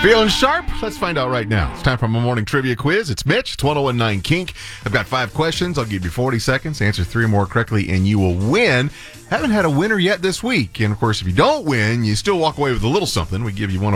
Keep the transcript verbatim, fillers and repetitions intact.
Feeling sharp? Let's find out right now. It's time for my morning trivia quiz. It's Mitch. It's one oh one nine Kink. I've got five questions. I'll give you forty seconds. Answer three more correctly, and you will win. Haven't had a winner yet this week. And, of course, if you don't win, you still walk away with a little something. We give you one of